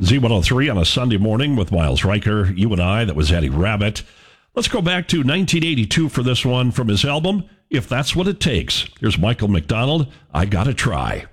Z103 on a Sunday morning with Miles Riker, you and I. That was Eddie Rabbitt. Let's go back to 1982 for this one from his album, If That's What It Takes. Here's Michael McDonald, I Gotta Try.